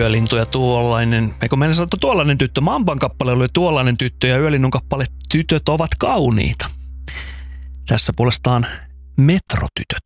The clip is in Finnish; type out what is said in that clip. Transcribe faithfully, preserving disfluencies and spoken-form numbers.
Yölintu ja tuollainen, eikö meidän sanota tuollainen tyttö, Mamban kappale oli tuollainen tyttö ja Yölinnun kappale Tytöt ovat kauniita. Tässä puolestaan Metrotytöt.